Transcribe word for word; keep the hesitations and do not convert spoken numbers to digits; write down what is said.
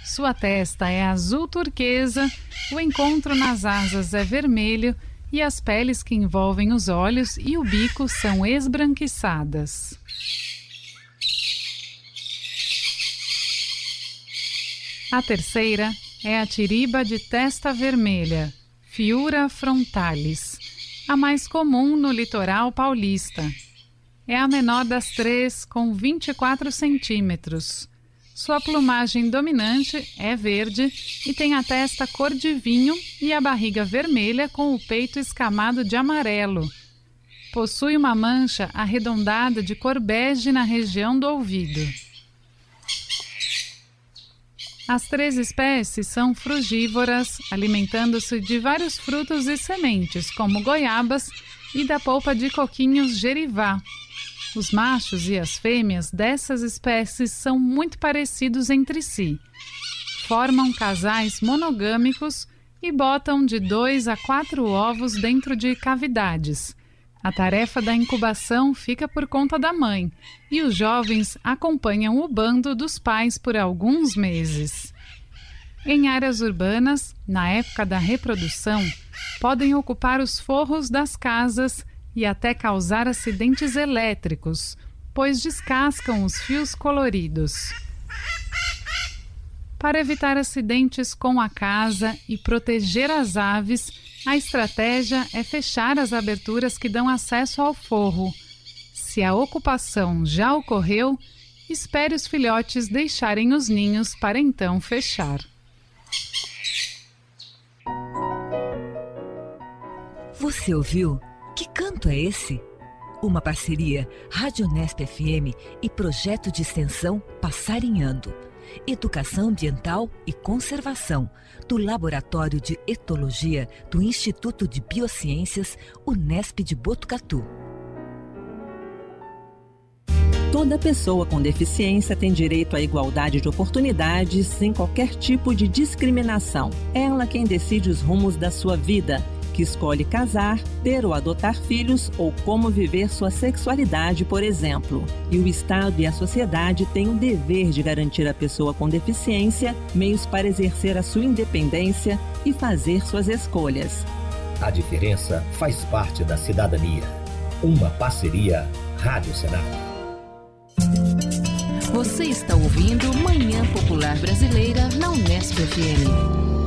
Sua testa é azul turquesa, o encontro nas asas é vermelho e as peles que envolvem os olhos e o bico são esbranquiçadas. A terceira é a tiriba de testa vermelha, Fiura frontalis, a mais comum no litoral paulista. É a menor das três, com vinte e quatro centímetros. Sua plumagem dominante é verde e tem a testa cor de vinho e a barriga vermelha com o peito escamado de amarelo. Possui uma mancha arredondada de cor bege na região do ouvido. As três espécies são frugívoras, alimentando-se de vários frutos e sementes, como goiabas, e da polpa de coquinhos gerivá. Os machos e as fêmeas dessas espécies são muito parecidos entre si. Formam casais monogâmicos e botam de dois a quatro ovos dentro de cavidades. A tarefa da incubação fica por conta da mãe e os jovens acompanham o bando dos pais por alguns meses. Em áreas urbanas, na época da reprodução, podem ocupar os forros das casas e até causar acidentes elétricos, pois descascam os fios coloridos. Para evitar acidentes com a casa e proteger as aves, a estratégia é fechar as aberturas que dão acesso ao forro. Se a ocupação já ocorreu, espere os filhotes deixarem os ninhos para então fechar. Você ouviu? Que canto é esse? Uma parceria Rádio Unesp F M e projeto de extensão Passarinhando. Educação Ambiental e Conservação, do Laboratório de Etologia do Instituto de Biociências Unesp de Botucatu. Toda pessoa com deficiência tem direito à igualdade de oportunidades sem qualquer tipo de discriminação. Ela quem decide os rumos da sua vida, que escolhe casar, ter ou adotar filhos ou como viver sua sexualidade, por exemplo. E o Estado e a sociedade têm o dever de garantir à pessoa com deficiência meios para exercer a sua independência e fazer suas escolhas. A diferença faz parte da cidadania. Uma parceria Rádio Senado. Você está ouvindo Manhã Popular Brasileira na Unesp F M.